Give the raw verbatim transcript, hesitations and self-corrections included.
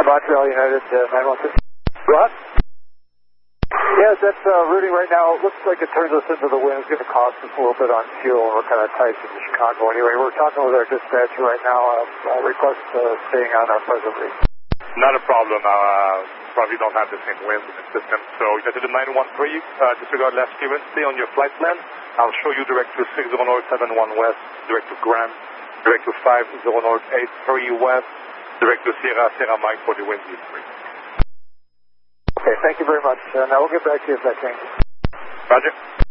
Montreal United, uh, nine one six. Go ahead. Yes, that's uh, routing right now. It looks like it turns us into the wind. It's going to cost us a little bit on fuel. We're kind of tight to Chicago anyway. We're talking with our dispatcher right now. Uh, uh, request uh, staying on our presently. Not a problem. Uh, probably don't have the same wind in the system. So you got to the nine one three, uh, disregard left Steven. Stay on your flight plan. I'll show you direct to six zero north seven one west, direct to Graham, direct to five zero north eight three west, direct to Sierra, Sierra Mike for the wind three. Okay, thank you very much. Uh, now we'll get back to you if that changes. Roger.